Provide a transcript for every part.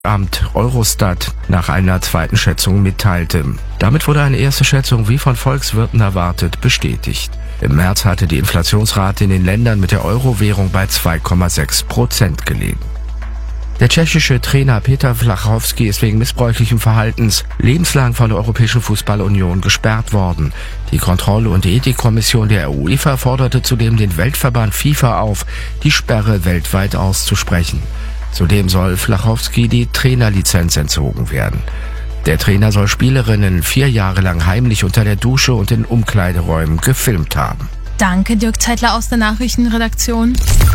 Amt Eurostat nach einer zweiten Schätzung mitteilte. Damit wurde eine erste Schätzung, wie von Volkswirten erwartet, bestätigt. Im März hatte die Inflationsrate in den Ländern mit der Euro-Währung bei 2,6% gelegen. Der tschechische Trainer Petr Vlachovský ist wegen missbräuchlichen Verhaltens lebenslang von der Europäischen Fußballunion gesperrt worden. Die Kontrolle- und Ethikkommission der UEFA forderte zudem den Weltverband FIFA auf, die Sperre weltweit auszusprechen. Zudem soll Vlachovský die Trainerlizenz entzogen werden. Der Trainer soll Spielerinnen 4 Jahre lang heimlich unter der Dusche und in Umkleideräumen gefilmt haben. Danke, Dirk Zeitler aus der Nachrichtenredaktion.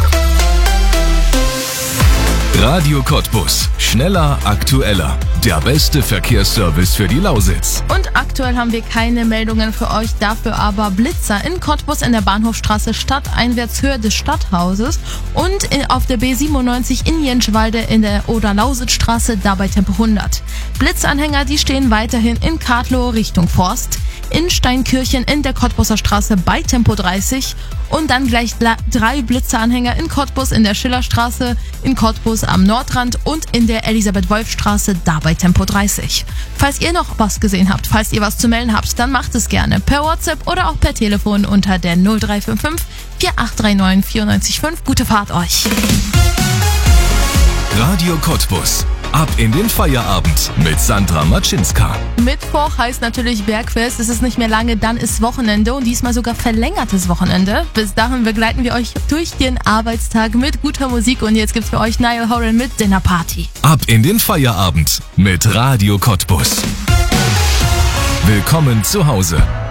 Radio Cottbus. Schneller, aktueller. Der beste Verkehrsservice für die Lausitz. Und aktuell haben wir keine Meldungen für euch, dafür aber Blitzer in Cottbus in der Bahnhofstraße stadteinwärts Höhe des Stadthauses und auf der B97 in Jenschwalde in der Oder-Lausitzstraße, dabei Tempo 100. Blitzanhänger, die stehen weiterhin in Kartloh Richtung Forst, in Steinkirchen in der Cottbuser Straße bei Tempo 30 und dann gleich 3 Blitzeranhänger in Cottbus in der Schillerstraße, in Cottbus am Nordrand und in der Elisabeth-Wolf-Straße, dabei Tempo 30. Falls ihr noch was gesehen habt, falls ihr was zu melden habt, dann macht es gerne per WhatsApp oder auch per Telefon unter der 0355 4839 945. Gute Fahrt euch! Radio Cottbus. Ab in den Feierabend mit Sandra Matschinska. Mittwoch heißt natürlich Bergfest. Es ist nicht mehr lange, dann ist Wochenende und diesmal sogar verlängertes Wochenende. Bis dahin begleiten wir euch durch den Arbeitstag mit guter Musik und jetzt gibt's für euch Niall Horan mit Dinner Party. Ab in den Feierabend mit Radio Cottbus. Willkommen zu Hause.